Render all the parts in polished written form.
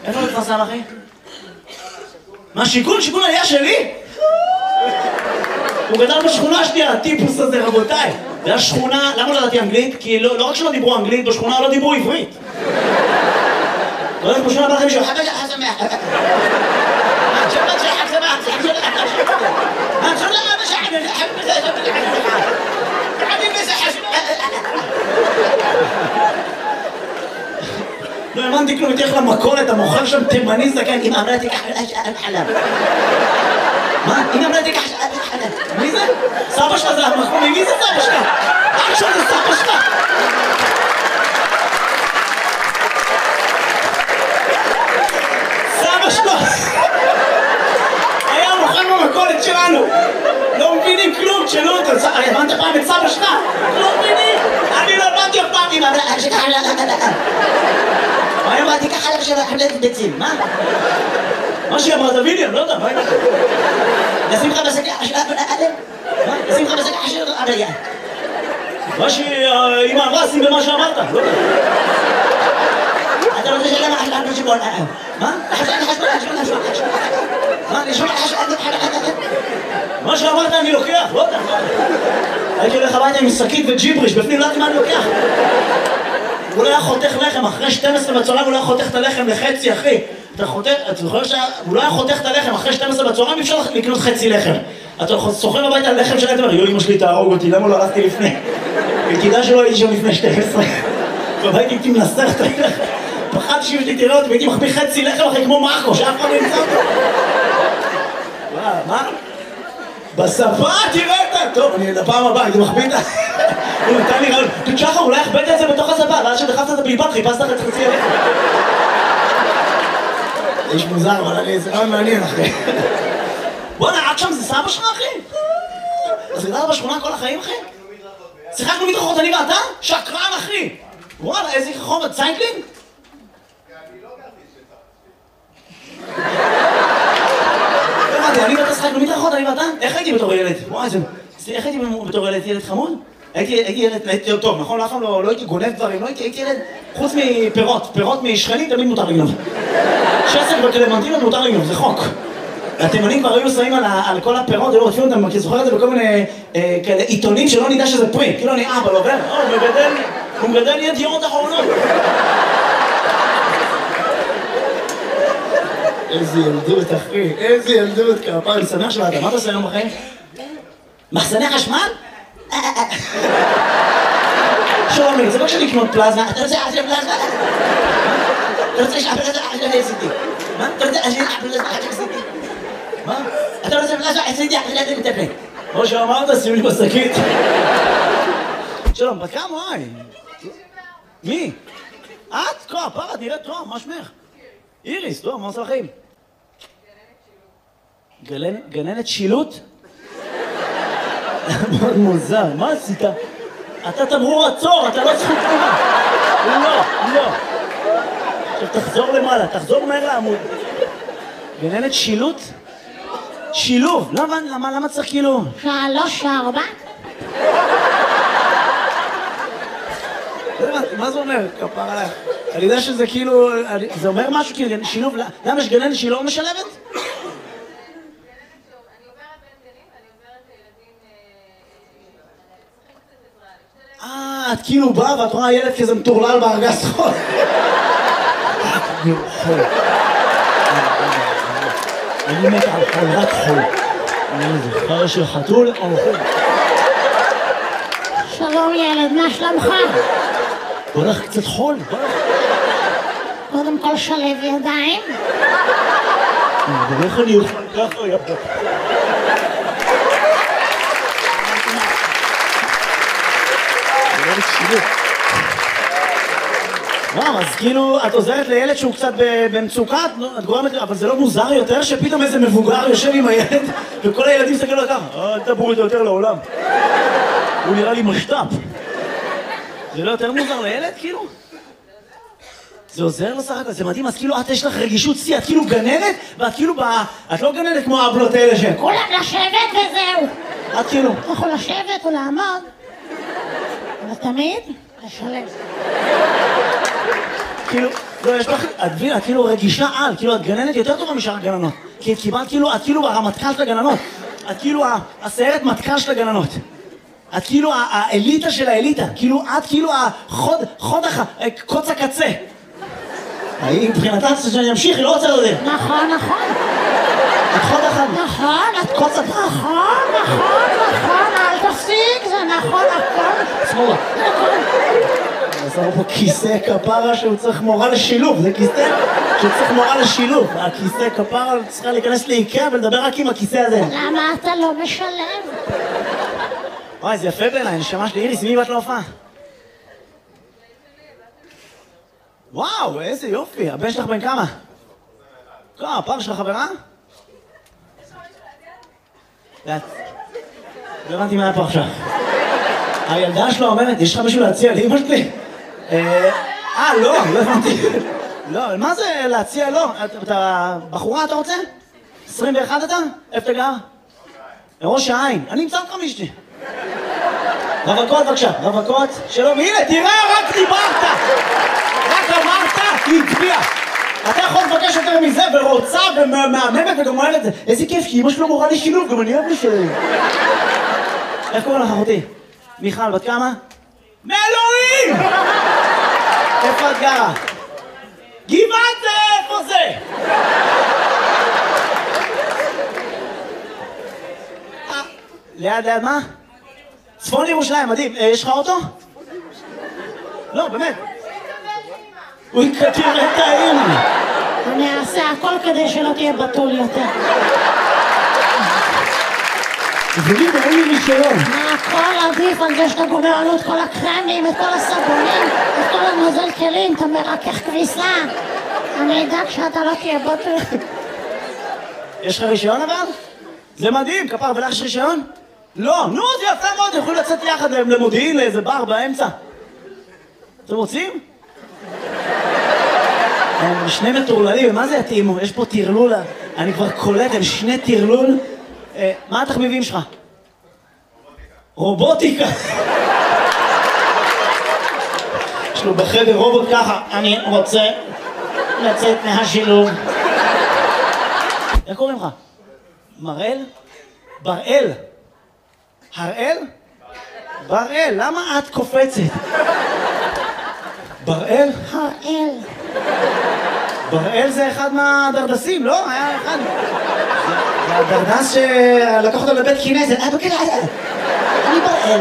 איפה הוא התפרסם, אחי? מה, שיכון? שיכון עלייה שלי? הוא גדל בשכונה שלי, הטיפוס הזה, רבותיי. זה היה שכונה, למה לא ידעתי אנגלית? כי לא רק שלא דיברו אנגלית, בשכונה לא דיברו עברית. לא יודעת, בשכונה בא לכם מישהו, חבש חסמח. לא האמנתי כלום, תלך למכולת, המוכר שם תימני זקן, אמא אמרה תיקח חלב. מה? אמא אמרה תיקח חלב. מי זה? סבא שלך זה המחמוד, מי זה סבא שלך? אח שלך זה סבא שלך. סבא שלך היה מוכר במכולת שלנו. לא מבינים כלום, תשאלו אותו. הבנת פעם את סבא שלך? לא מבינים. אני לא הבנתי אף פעם. אמא אמרה תיקח חלב. מה אמרתי ככה לך של חלט ביצים, מה? מה שהיא אמרת ויליאם, לא יודע, מה אמרת? נשים לך בשקע חשב עליהם? מה? נשים לך בשקע חשב עליהם? מה שאמא אמרה, שים במה שאמרת, לא יודע. אתה רוצה שלמה חשב חשבון עליהם? מה? מה? נשמע חשב עליהם? מה שאמרת אני לוקח, לא יודע. הייתי הולך הביתה עם שקית וג'יבריש, בפנים לא יודעת מה אני לוקח. הוא לא היה חותך לחם, אחרי 12 בצהריים הוא לא היה חותך את הלחם לחצי, אחי. אתה חותך, אתה זוכר שהוא לא היה חותך את הלחם, אחרי 12 בצהריים אי אפשר לקנות חצי לחם. אתה סוחר הביתה על לחם שלהם, אתה אומר, יו, אמא שלי תהרוג אותי, למה לא הלכתי לפני? וכדאי שלא הייתי שם לפני 12. ובאתי הייתי מנסר את הלחם. פחדתי שאם שלי תראה אותי, והייתי מחביא חצי לחם אחרי כמו מאחו, שאף אחד לא ימצא אותו. מה? בשפה תראה את טוב, אני לפעם הבאה, הייתי מחביא את ה... הוא נתן לי רעיון, שחר, אולי הכבדת את זה בתוך השפה, ואז שדחפת את הבלבד, חיפשת לך את חצי הלחם. זה איש מוזר, אבל זה רעיון מעניין, אחי. בוא'נה, עד שם זה סבא שלך, אחי? אז גדלת בשכונה כל החיים, אחי? שיחקנו מדרכות, אני ואתה? שקרן, אחי! וואלה, איזה חומר, ציינקלינג? אני לא גרתי שלך. אני ואתה שיחקנו מדרכות, אני ואתה? איך הייתי בתור ילד? וואי, איך הייתי בתור ילד חמוד? הייתי ילד טוב, נכון? אף פעם לא הייתי גונב דברים, לא הייתי ילד חוץ מפירות, פירות משכנים תמיד מותר לגנוב. שסק וקלמנטינות מותר לגנוב, זה חוק. התימנים כבר היו שמים על כל הפירות, היו רודפים אותם, כי זוכר את זה בכל מיני כאלה עיתונים שלא נדע שזה פרי, כאילו אני אבא, לא עובר, הוא מגדל ידיעות אחרונות. איזה ילדות, אחי, איזה ילדות, כפר, אני שמח שבאת, מה אתה עושה היום בחיים? מחסני חשמל? שלומי, זה לא כשאני לקנות פלזמה, אתה רוצה לעשות פלזמה? אתה רוצה לשאף פלזמה? אני עשיתי. מה? אתה רוצה לשאף פלזמה? אני עשיתי. מה? אתה רוצה פלזמה? עשיתי, אני מטפל. כמו שאמרת, שים לי בשקית. שלום, בת כמה? וואי. מי? את? כה, פרה, נראית טוב, מה שמך? איריס, טוב, מה עושה לכם? גננת שילוט? מאוד מוזר, מה עשית? אתה תמרור עצור, אתה לא זכות תנועה. לא. עכשיו תחזור למעלה, תחזור מהר לעמוד. גננת שילוט? שילוב. למה צריך כאילו? 3, 4. מה זה אומר? כפר עליי. אני יודע שזה כאילו, זה אומר משהו כאילו, שילוב, למה יש גננת שהיא לא משלבת? את כאילו באה ואת רואה ילד כזה מטורלל בארגז חול. אני מת על חול, רק חול. אני זוכר של חתול או חול. שלום ילד, מה שלומך? בוא נלך קצת חול, בוא נלך. קודם כל שלב ידיים. ואיך אני אוכל ככה, יפה. אז כאילו, את עוזרת לילד שהוא קצת במצוקה, את גורמת, אבל זה לא מוזר יותר שפתאום איזה מבוגר יושב עם הילד וכל הילדים מסתכלים לו ככה, אל תבואו איתו יותר לעולם. הוא נראה לי משת"פ. זה לא יותר מוזר לילד, כאילו? זה עוזר לו סך הכל, זה מדהים, אז כאילו, את יש לך רגישות שיא, את כאילו גננת, ואת כאילו את לא גננת כמו הבלות האלה שהם. כולם לשבת וזהו. את כאילו. אתה יכול לשבת או לעמוד, אבל תמיד לשלב. כאילו, לא, יש לך, את כאילו רגישה על, כאילו את גננת יותר טובה משאר הגננות. כי את קיבלת כאילו, את כאילו הרמטכ"ל של הגננות. את כאילו הסיירת מטכ"ל של הגננות. את כאילו האליטה של האליטה. כאילו את כאילו קוץ הקצה. מבחינתה שאני אמשיך, היא לא רוצה לדעת. נכון, נכון. את חוד אחד. נכון, את קוץ הקצה. נכון, אל תפסיק, זה נכון, הכל. שמאלה. עזר פה כיסא כפרה שהוא צריך מורה לשילוב, זה כיסא שהוא צריך מורה לשילוב. הכיסא כפרה צריכה להיכנס לאיקאה ולדבר רק עם הכיסא הזה. למה אתה לא משלם? וואי, זה יפה בעיניי, נשמה שלי. איריס, מי באת להופעה? וואו, איזה יופי. הבן שלך בן כמה? הפעם שלך חברה? לא הבנתי מה היה פה עכשיו. הילדה שלו אומרת, יש לך מישהו להציע לאמא שלי? לא הבנתי. לא, מה זה להציע לו? אתה בחורה אתה רוצה? 21 אתה? איפה אתה גר? ראש העין. אני אמצא אותך מישתי. רווקות בבקשה, רווקות. שלום, הנה, תראה, רק דיברת! רק אמרת, היא הצביעה. אתה יכול לבקש יותר מזה, ורוצה, ומהממת, וגם אוהב את זה. איזה כיף, כי אמא שלו מורה לי שילוב, גם אני אוהב לי שילוב. איך קוראים לך, אחותי? מיכל, בת כמה? מאלוהים! איפה את גרה? גבעת זה, איפה זה? ליד מה? צפון ירושלים, מדהים. יש לך אוטו? לא, באמת. הוא יקטיר את האמא. אני אעשה הכל כדי שלא תהיה בתול יותר. ולי אין לי רישיון. הכל עדיף על זה שאתה גומר עלות כל הקרמים, את כל הסבונים, את כל הנוזל כלים, אתה מרכך כביסה. אני אדאג שאתה לא תהיה בתול. יש לך רישיון אבל? זה מדהים, כפר, ולך יש רישיון? לא, נו, זה יפה מאוד, יכולים לצאת יחד למודיעין, לאיזה בר באמצע. אתם רוצים? הם שני מטורללים, מה זה יתאימו? יש פה תרלול, אני כבר קולט, הם שני תרלול. מה התחביבים שלך? רובוטיקה. יש לו בחדר רובוט ככה, אני רוצה לצאת מהשילוב. איך קוראים לך? מראל? בראל? הראל? בראל, למה את קופצת? בראל? הראל. בראל זה אחד מהדרדסים, לא? היה אחד. זה הדרדס שלקח אותו לבית כנסת. אני בראל.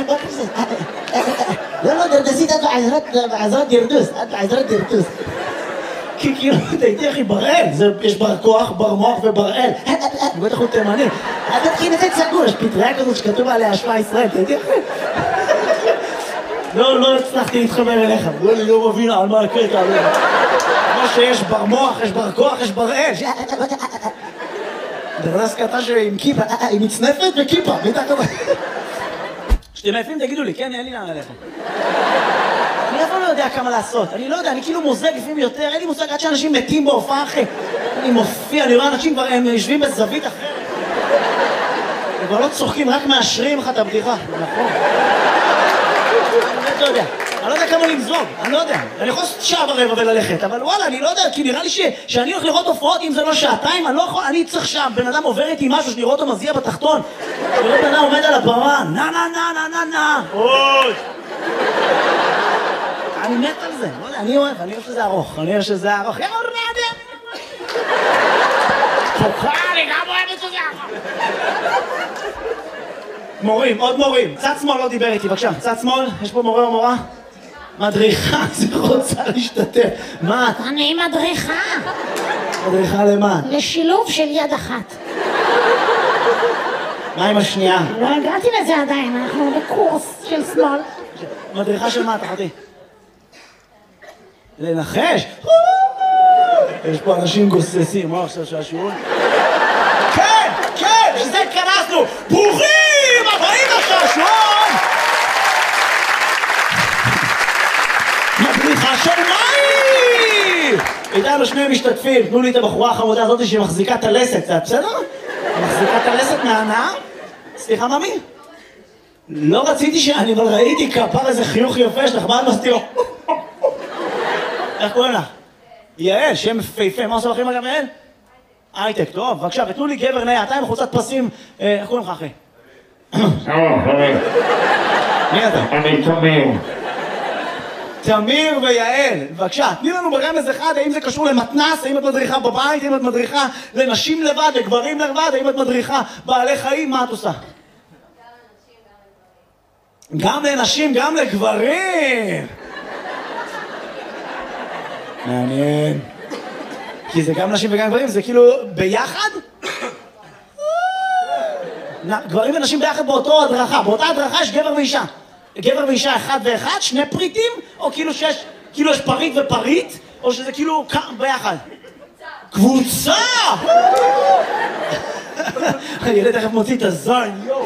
לא, דרדסית, את בעזרת דרדוס. את בעזרת דרדוס. כי כאילו, תהייתי אחי, בראל. יש בר כוח, בר מוח ובראל. בטח הוא תימני. הבית כנסת סגור, יש פטריה כזאת שכתוב עליה השפעה ישראל. תהייתי אחי. לא הצלחתי להתחבר אליך. אני לא מבין על מה הקטע. כמו שיש בר מוח, יש בר כוח, יש בראל. דרדס קטן עם כיפה, עם מצנפת וכיפה. שאתם עייפים תגידו לי, כן? אין לי לאן ללכת. אני אף פעם לא יודע כמה לעשות. אני לא יודע, אני כאילו מוזג לפעמים יותר. אין לי מושג עד שאנשים מתים בהופעה אחי. אני מופיע, אני רואה אנשים כבר, הם יושבים בזווית אחרת. הם כבר לא צוחקים, רק מאשרים לך את הבדיחה. נכון. אני לא יודע. אני לא יודע כמה למזוג, אני לא יודע. אני יכול לעשות שעה ורבע וללכת, אבל וואלה, אני לא יודע, כי נראה לי שאני הולך לראות הופעות, אם זה לא שעתיים, אני לא יכול, אני צריך שם, בן אדם עובר איתי משהו, שאני רואה אותו מזיע בתחתון, וראה בן אדם עומד על הבמה, נה, אוי! אני מת על זה, לא יודע, אני אוהב שזה ארוך, אני אוהב שזה ארוך, אני גם אוהב שזה ארוך. מורים, עוד מורים. צד שמאל לא דיבר איתי, בבקשה. צד שמאל, יש פה מורה או מורה? מדריכה, זה רוצה להשתתף. מה את? אני מדריכה. מדריכה למה? לשילוב של יד אחת. מה עם השנייה? לא הגעתי לזה עדיין, אנחנו בקורס של שמאל. מדריכה של מה, תחתי? לנחש? יש פה אנשים גוססים, מה עכשיו שהשיעור? כן, שזה התכנסנו! ברוכים הבאים לשעשועון! מדריכה של מים! איתנו שני משתתפים, תנו לי את הבחורה החמודה הזאת שמחזיקה את הלסת, זה בסדר? מחזיקה את הלסת מהנאה? סליחה, ממי? לא רציתי שאני, אבל ראיתי כפר איזה חיוך יפה שלך, מה את מסתירו? איך קוראים לך? יעל, שם מפהפה, מה עושה לכם אגב יעל? הייטק, טוב, בבקשה, ותנו לי גבר נאה, אתה עם חולצת פסים, איך קוראים לך אחי? מי אתה? אני תמיר. תמיר ויעל, בבקשה, תני לנו ברמז אחד, האם זה קשור למתנ"ס, האם את מדריכה בבית, האם את מדריכה לנשים לבד, לגברים לבד, האם את מדריכה בעלי חיים, מה את עושה? גם לנשים, גם לגברים! מעניין. כי זה גם נשים וגם גברים, זה כאילו ביחד? גברים ונשים ביחד באותו הדרכה, באותה הדרכה יש גבר ואישה. גבר ואישה אחד ואחד, שני פריטים, או כאילו יש פריט ופריט, או שזה כאילו ביחד? קבוצה! הילד תכף מוציא את הזין, יואו.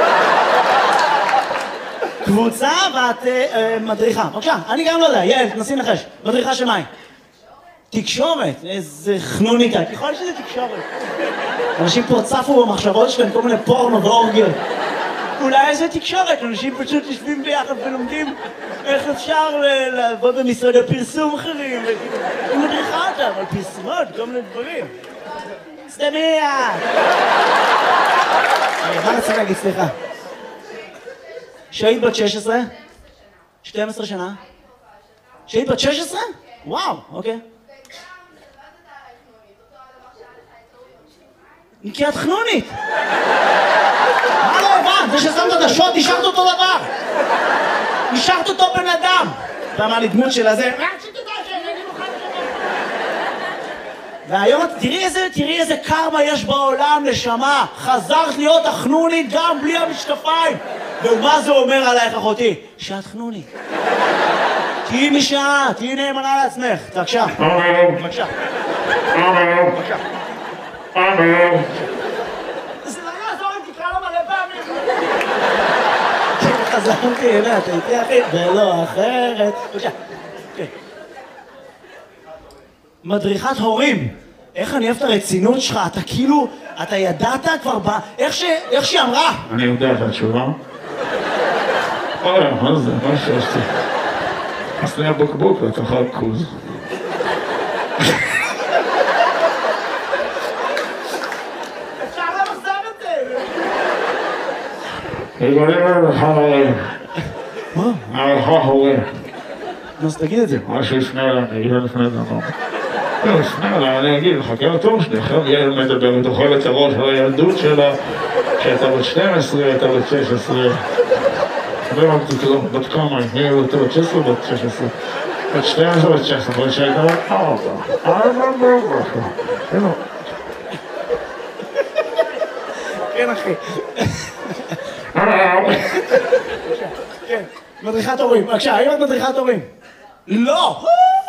קבוצה ואת מדריכה. בבקשה, אני גם לא יודע, יעל, תנסי לנחש. מדריכה של מה? תקשורת. איזה חנוניקה. יכול להיות שזה תקשורת. אנשים פה צפו במחשבות שלהם כל מיני פורנו ואורגיות. אולי איזה תקשורת, אנשים פשוט יושבים ביחד ולומדים איך אפשר לעבוד במשרדי פרסום אחרים. היא מדריכה אותם על פרסומות, כל מיני דברים. סתמיה! מה רצית להגיד, סליחה? שהיית בת 16? 12 שנה? שהיית בת 16? וואו, אוקיי. כי את חנונית! מה לא הבנת? זה ששמת את השוט, נשארת אותו דבר! נשארת אותו בן אדם! אתה אמר לי דמות של הזה... והיום, תראי איזה קרמה יש בעולם, נשמה. חזרת להיות החנונית גם בלי המשקפיים. ומה זה אומר עלייך, אחותי? שאת חנונית. תהיי משעה, תהיי נאמנה לעצמך. בבקשה. בבקשה. בבקשה. זה לא יעזור אם תקרא לו מלא פעמים. חזרתי, הנה, אתה איתי אחי, ולא אחרת. בבקשה. מדריכת הורים. איך אני אוהב את הרצינות שלך, אתה כאילו, אתה ידעת כבר איך שהיא אמרה. אני יודע את התשובה. אוי, מה זה? מה שעשתי? עשתי הבוקבוק לתוכל כוז. אפשר למחזר את זה. יגולים לך הורים. מה? לך הורים. אז תגיד את זה. מה שיפנה אליי, אני אגיד לפני זה לא. לא, יפנה אליי, אני אגיד, חכה לתור שלי, אחר ילד מדבר, תאכל את הראש על הילדות שלה, שהייתה בת 12, הייתה בת 16. לא הבנתי כלום, בת כמה, היא הייתה בת 16 בת 16. בת 12 בת 16, בת שהייתה בת 4. כן, אחי. כן, מדריכת הורים. בבקשה, האם את מדריכת הורים? לא!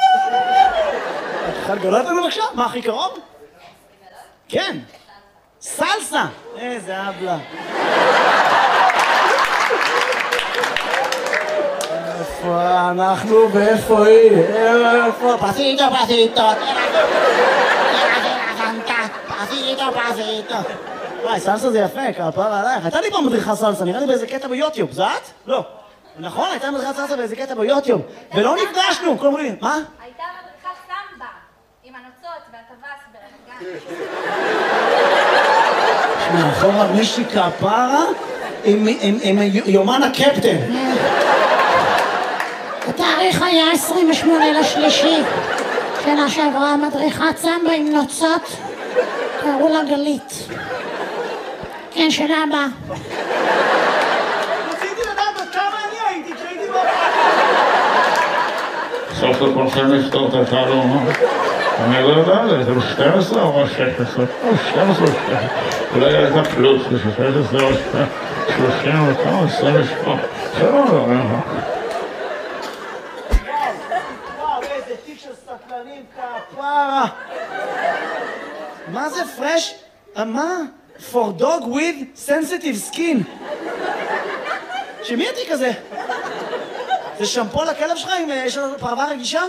את יכולה לגלות לנו בבקשה? מה הכי קרוב? כן. סלסה! איזה אבלה. איפה אנחנו ואיפה היא? איפה? פסיטו, פסיטו. פסיטו. וואי, סלסה זה יפה, כפרה עלייך. הייתה לי פעם מדריכה סלסה, נראה לי באיזה קטע ביוטיוב, זה את? לא. נכון, הייתה מדריכת סלסה באיזה קטע ביוטיוב. ולא נפגשנו, כל אומרים, מה? הייתה מדריכת סמבה, עם הנוצות והטווס ברמת גן. מאחורה מישהי כפרה עם יומן הקפטן. התאריך היה 28/3 שנה שעברה, מדריכת סמבה עם נוצות, קראו לה גלית. כן, שנה הבאה. רציתי לדעת עד כמה אני הייתי כשהייתי בבית. סוף לכולכם לפתור את התעלום, אני לא יודע, זה 12 או 16? 12 או 16. אולי הייתה פלוס, 16 או 30 או כמה, 28. זה לא יודע. וואו, איזה תיק של סטלנים כפרה. מה זה פרש? מה? For dog with sensitive skin. שמי התיק הזה? זה שמפו לכלב שלך אם יש לו פרווה רגישה?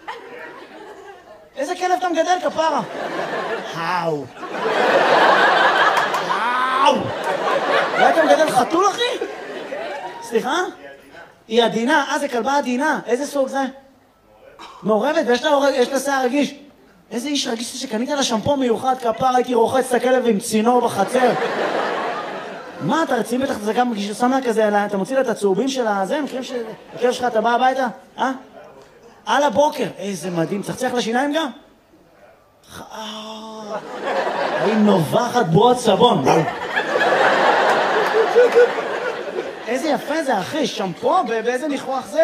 איזה כלב אתה מגדל כפרה? האו. האו. אולי אתה מגדל חתול אחי? סליחה? היא עדינה. זה כלבה עדינה. איזה סוג זה? מעורבת, ויש לה שיער רגיש. איזה איש רגיש שקנית לה שמפו מיוחד כפר, הייתי רוחץ את הכלב עם צינור בחצר. מה, אתה רציני בטח, זה גם שם לה כזה, אתה מוציא לה את הצהובים של הזה, מכירים שהכלב שלך, אתה בא הביתה? על הבוקר. איזה מדהים, צחצח לשיניים גם? היא נובחת בועות סבון. איזה יפה זה, אחי, שמפו, באיזה ניחוח זה?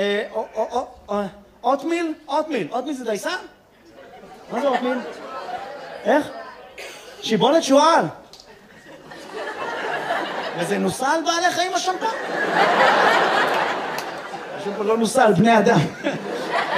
אוטמיל? אוטמיל זה דייסה? מה זה אוטמיל? איך? שיבולת שועל. וזה נוסע על בעלי חיים השמפו? השמפו לא נוסע על בני אדם.